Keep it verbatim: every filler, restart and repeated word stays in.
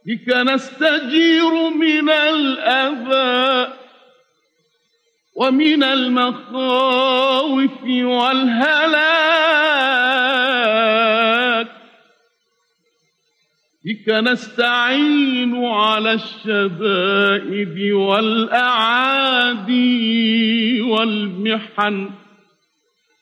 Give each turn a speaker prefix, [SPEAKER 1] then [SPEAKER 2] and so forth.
[SPEAKER 1] بك نستجير من الأذى ومن المخاوف والهلاك، بك نستعين على الشدائد والأعادي والمحن،